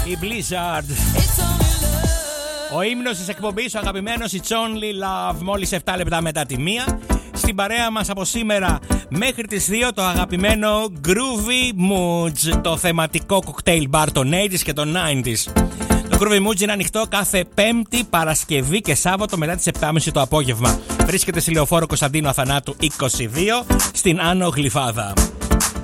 η Blizzard. Ο ύμνος της εκπομπής, ο αγαπημένος It's Only Love, μόλις 7 λεπτά μετά τη 1. Στην παρέα μας από σήμερα μέχρι τις 2 το αγαπημένο Groovy Moods, το θεματικό κοκτέιλ μπαρ των 80s και των 90s. Το Groovy Moods είναι ανοιχτό κάθε Πέμπτη, Παρασκευή και Σάββατο μετά τις 7.30 το απόγευμα. Βρίσκεται στη Λεωφόρο Κωνσταντίνου Αθανάτου 22 στην Άνω Γλυφάδα.